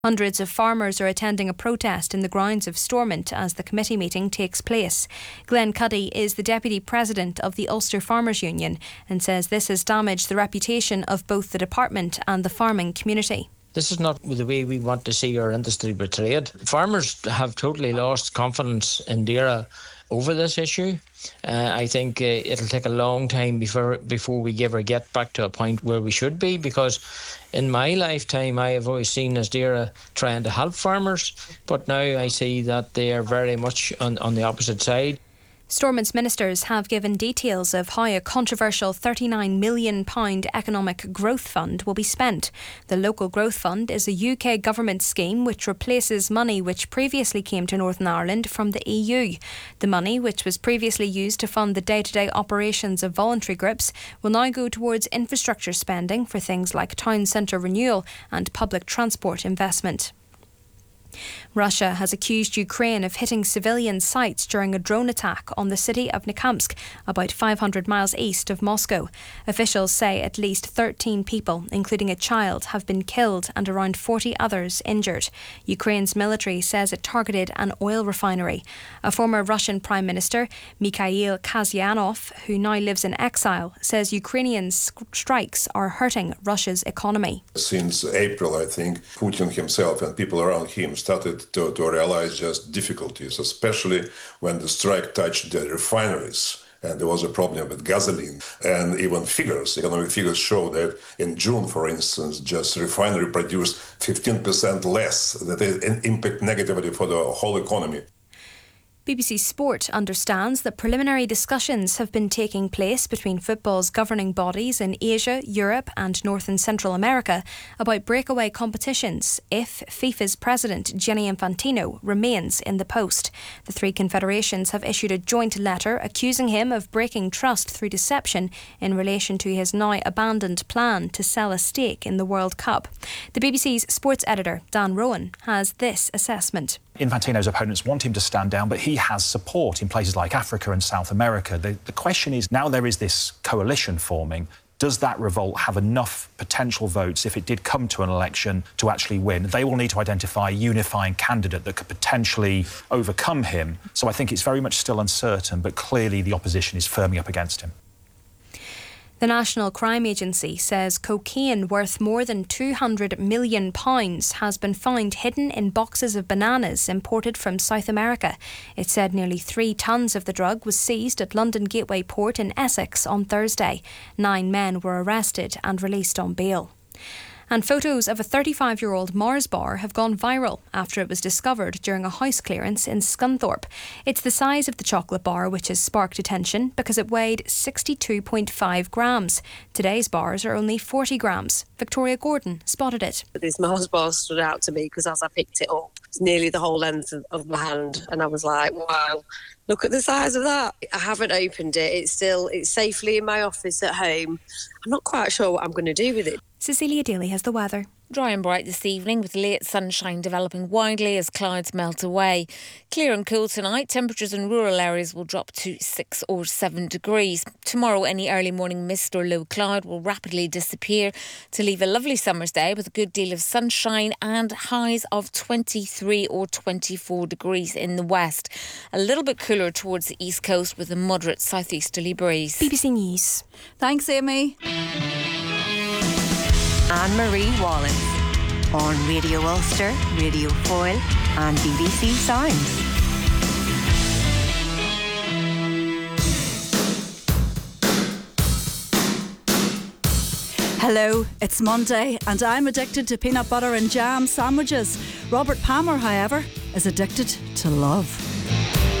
Hundreds of farmers are attending a protest in the grounds of Stormont as the committee meeting takes place. Glenn Cuddy is the Deputy President of the Ulster Farmers Union and says this has damaged the reputation of both the department and the farming community. This is not the way we want to see our industry portrayed. Farmers have totally lost confidence in DAERA over this issue. I think it'll take a long time before we ever get back to a point where we should be, because in my lifetime I have always seen as DAERA trying to help farmers, but now I see that they are very much on the opposite side. Stormont's ministers have given details of how a controversial £39 million economic growth fund will be spent. The Local Growth Fund is a UK government scheme which replaces money which previously came to Northern Ireland from the EU. The money, which was previously used to fund the day-to-day operations of voluntary groups, will now go towards infrastructure spending for things like town centre renewal and public transport investment. Russia has accused Ukraine of hitting civilian sites during a drone attack on the city of Nikamsk, about 500 miles east of Moscow. Officials say at least 13 people, including a child, have been killed and around 40 others injured. Ukraine's military says it targeted an oil refinery. A former Russian Prime Minister, Mikhail Kazyanov, who now lives in exile, says Ukrainian strikes are hurting Russia's economy. Since April, I think, Putin himself and people around him started to realize just difficulties, especially when the strike touched the refineries. And there was a problem with gasoline. And even economic figures show that in June, for instance, just refinery produced 15% less. That is an impact negatively for the whole economy. BBC Sport understands that preliminary discussions have been taking place between football's governing bodies in Asia, Europe and North and Central America about breakaway competitions if FIFA's president Gianni Infantino remains in the post. The three confederations have issued a joint letter accusing him of breaking trust through deception in relation to his now abandoned plan to sell a stake in the World Cup. The BBC's sports editor Dan Rowan has this assessment. Infantino's opponents want him to stand down, but he has support in places like Africa and South America. The question is, now there is this coalition forming, does that revolt have enough potential votes if it did come to an election to actually win? They will need to identify a unifying candidate that could potentially overcome him. So I think it's very much still uncertain, but clearly the opposition is firming up against him. The National Crime Agency says cocaine worth more than £200 million has been found hidden in boxes of bananas imported from South America. It said nearly 3 tonnes of the drug was seized at London Gateway Port in Essex on Thursday. 9 men were arrested and released on bail. And photos of a 35-year-old Mars bar have gone viral after it was discovered during a house clearance in Scunthorpe. It's the size of the chocolate bar which has sparked attention because it weighed 62.5 grams. Today's bars are only 40 grams. Victoria Gordon spotted it. This Mars bar stood out to me because as I picked it up, it's nearly the whole length of my hand, and I was like, wow, look at the size of that. I haven't opened it. It's safely in my office at home. I'm not quite sure what I'm going to do with it. Cecilia Daly has the weather. Dry and bright this evening with late sunshine developing widely as clouds melt away. Clear and cool tonight. Temperatures in rural areas will drop to 6 or 7 degrees. Tomorrow, any early morning mist or low cloud will rapidly disappear to leave a lovely summer's day with a good deal of sunshine and highs of 23 or 24 degrees in the west. A little bit cooler towards the east coast with a moderate southeasterly breeze. BBC News. Thanks, Amy. Anne-Marie Wallace on Radio Ulster, Radio Foyle and BBC Sounds. Hello, it's Monday and I'm addicted to peanut butter and jam sandwiches. Robert Palmer, however, is addicted to love.